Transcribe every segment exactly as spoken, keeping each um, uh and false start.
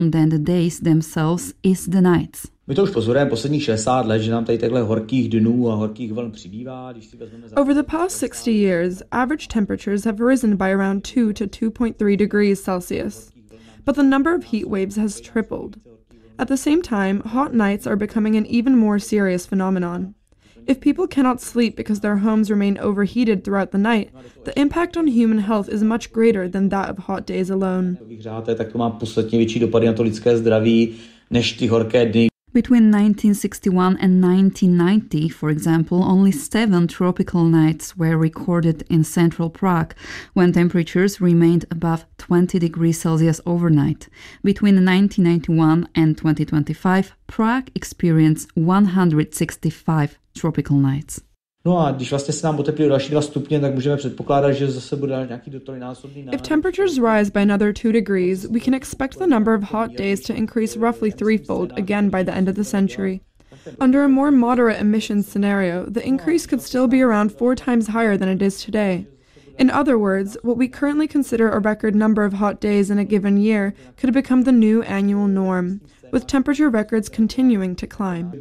than the days themselves is the nights. Over the past sixty years, average temperatures have risen by around two to two point three degrees Celsius. But the number of heat waves has tripled. At the same time, hot nights are becoming an even more serious phenomenon. If people cannot sleep because their homes remain overheated throughout the night, the impact on human health is much greater than that of hot days alone. Between nineteen sixty-one and nineteen ninety, for example, only seven tropical nights were recorded in central Prague, when temperatures remained above twenty degrees Celsius overnight. Between nineteen ninety-one and twenty twenty-five, Prague experienced one hundred sixty-five tropical nights. If temperatures rise by another two degrees, we can expect the number of hot days to increase roughly threefold again by the end of the century. Under a more moderate emissions scenario, the increase could still be around four times higher than it is today. In other words, what we currently consider a record number of hot days in a given year could become the new annual norm, with temperature records continuing to climb.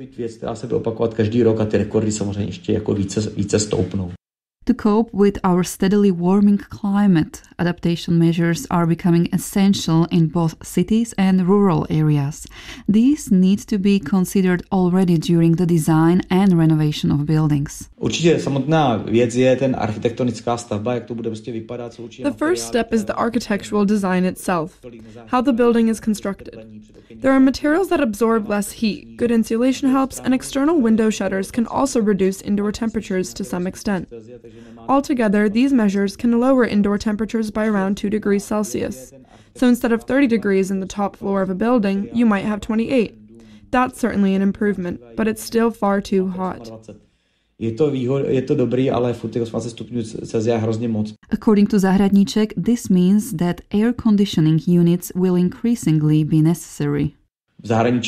To cope with our steadily warming climate, adaptation measures are becoming essential in both cities and rural areas. These need to be considered already during the design and renovation of buildings. The first step is the architectural design itself, how the building is constructed. There are materials that absorb less heat, good insulation helps, and external window shutters can also reduce indoor temperatures to some extent. Altogether, these measures can lower indoor temperatures by around two degrees Celsius. So instead of thirty degrees in the top floor of a building, you might have twenty-eight. That's certainly an improvement, but it's still far too hot. According to Zahradníček, this means that air conditioning units will increasingly be necessary. In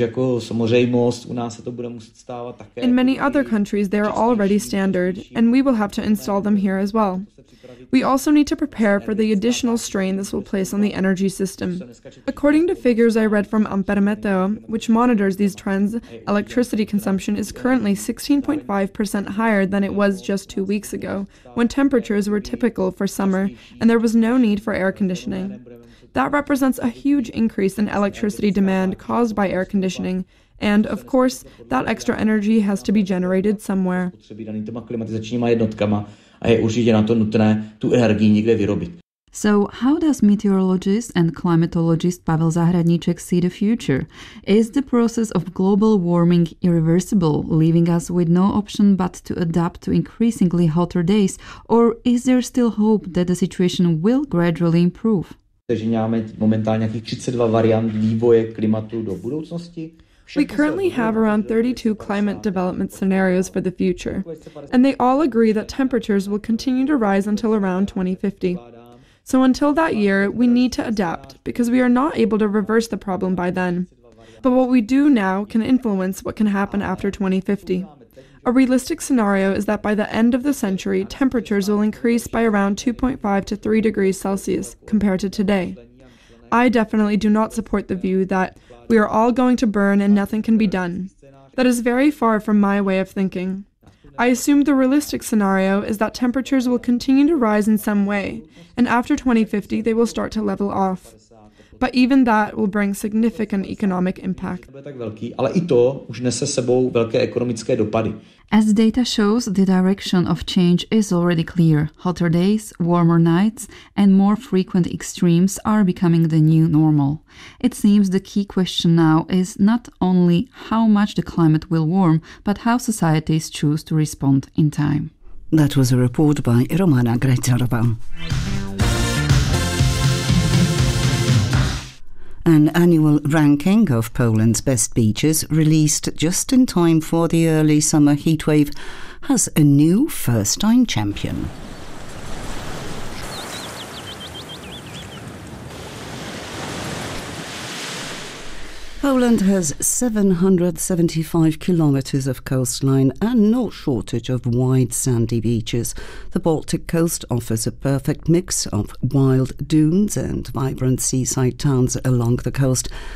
many other countries, they are already standard, and we will have to install them here as well. We also need to prepare for the additional strain this will place on the energy system. According to figures I read from Ampermeteo, which monitors these trends, electricity consumption is currently sixteen point five percent higher than it was just two weeks ago, when temperatures were typical for summer and there was no need for air conditioning. That represents a huge increase in electricity demand caused by air conditioning, and, of course, that extra energy has to be generated somewhere. So, how does meteorologist and climatologist Pavel Zahradníček see the future? Is the process of global warming irreversible, leaving us with no option but to adapt to increasingly hotter days, or is there still hope that the situation will gradually improve? We currently have around thirty-two climate development scenarios for the future, and they all agree that temperatures will continue to rise until around twenty fifty. So until that year, we need to adapt, because we are not able to reverse the problem by then. But what we do now can influence what can happen after twenty fifty. A realistic scenario is that by the end of the century, temperatures will increase by around two point five to three degrees Celsius compared to today. I definitely do not support the view that we are all going to burn and nothing can be done. That is very far from my way of thinking. I assume the realistic scenario is that temperatures will continue to rise in some way, and after twenty fifty they will start to level off. But even that will bring significant economic impact. As data shows, the direction of change is already clear. Hotter days, warmer nights, and more frequent extremes are becoming the new normal. It seems the key question now is not only how much the climate will warm, but how societies choose to respond in time. That was a report by Romana Grejcarova. An annual ranking of Poland's best beaches, released just in time for the early summer heatwave, has a new first-time champion. Poland has seven hundred seventy-five kilometres of coastline and no shortage of wide sandy beaches. The Baltic coast offers a perfect mix of wild dunes and vibrant seaside towns along the coast,